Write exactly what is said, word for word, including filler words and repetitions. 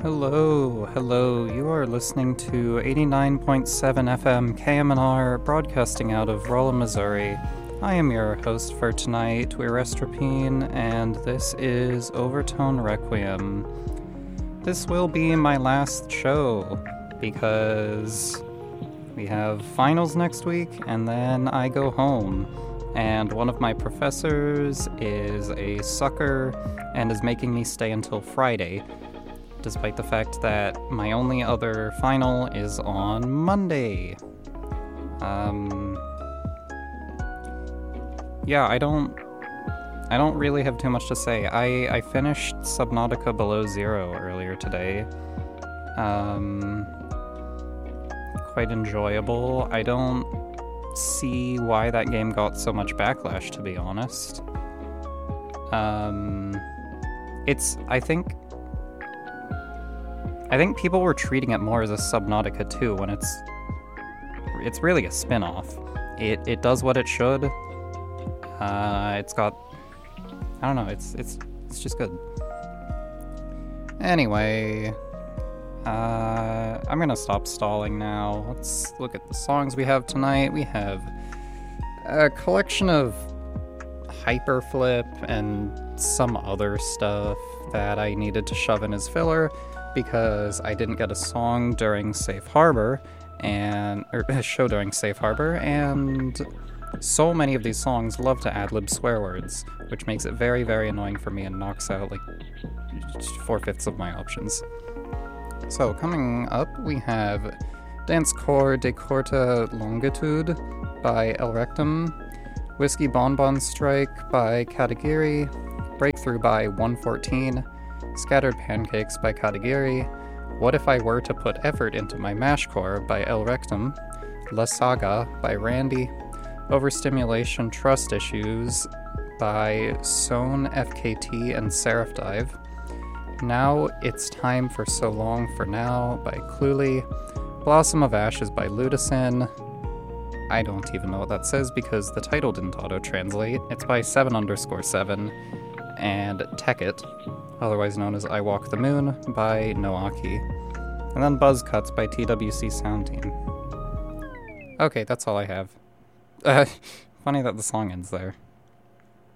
Hello, hello. You are listening to eighty-nine point seven F M K M N R, broadcasting out of Rolla, Missouri. I am your host for tonight, We're Estropine, and this is Overtone Requiem. This will be my last show, because we have finals next week, and then I go home. And one of my professors is a sucker and is making me stay until Friday, despite the fact that my only other final is on Monday. Um, yeah, I don't, I don't really have too much to say. I, I finished Subnautica Below Zero earlier today. Um, quite enjoyable. I don't see why that game got so much backlash, to be honest. Um, it's, I think, I think people were treating it more as a Subnautica two when it's it's really a spin-off. It it does what it should. Uh, it's got I don't know, it's it's it's just good. Anyway, uh, I'm gonna stop stalling now. Let's look at the songs we have tonight. We have a collection of Hyperflip and some other stuff that I needed to shove in as filler, because I didn't get a song during Safe Harbor, and or a show during Safe Harbor, and so many of these songs love to ad-lib swear words, which makes it very, very annoying for me and knocks out like four-fifths of my options. So coming up, we have Dance Corps de Corta Longitude by El Rectum, Whiskey Bonbon Strike by Katagiri, Breakthrough by one fourteen, Scattered Pancakes by Katagiri, What If I Were to Put Effort Into My Mashcore by El Rectum, La Saga by Randy, Overstimulation Trust Issues by Sohn F K T and Seraph Dive, Now It's Time for So Long For Now by Cluely, Blossom of Ashes by Ludicin. I don't even know what that says because the title didn't auto-translate. It's by seven underscore seven, and Tekkit, otherwise known as I Walk the Moon, by Noaki. And then Buzz Cuts by T W C Sound Team. Okay, that's all I have. Uh, funny that the song ends there.